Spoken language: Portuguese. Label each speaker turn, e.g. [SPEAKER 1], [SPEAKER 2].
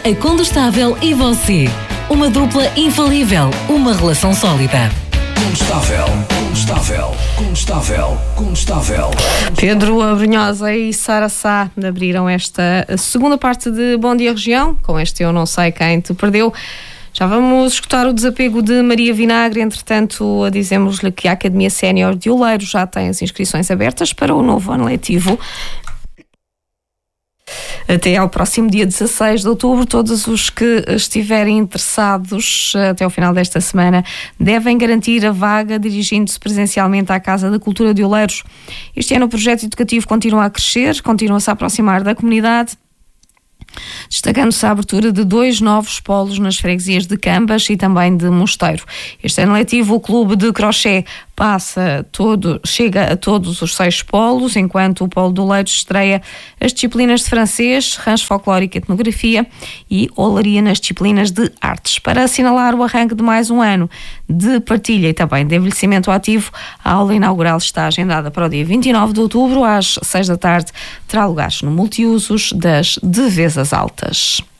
[SPEAKER 1] a Condestável e você. Uma dupla infalível, uma relação sólida.
[SPEAKER 2] Condestável.
[SPEAKER 3] Pedro Abrunhosa e Sara Sá abriram esta segunda parte de Bom Dia Região, com este Eu Não Sei Quem Te Perdeu. Já vamos escutar o desapego de Maria Vinagre. Entretanto, dizemos-lhe que a Academia Sénior de Oleiros já tem as inscrições abertas para o novo ano letivo. Até ao próximo dia 16 de outubro, todos os que estiverem interessados até o final desta semana devem garantir a vaga dirigindo-se presencialmente à Casa da Cultura de Oleiros. Este ano o projeto educativo continua a crescer, continua-se a aproximar da comunidade, destacando-se a abertura de 2 novos polos nas freguesias de Cambas e também de Mosteiro. Este ano letivo, o Clube de Crochê chega a todos os 6 polos, enquanto o Polo de Oleiros estreia as disciplinas de francês, rancho folclórico e etnografia e olaria nas disciplinas de artes. Para assinalar o arranque de mais um ano de partilha e também de envelhecimento ativo, a aula inaugural está agendada para o dia 29 de outubro, às 6 da tarde, terá lugar no multiusos das Devesas Altas.